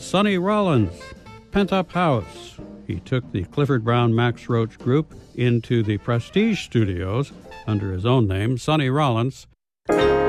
Sonny Rollins, Pent Up House. He took the Clifford Brown Max Roach group into the Prestige Studios under his own name, Sonny Rollins.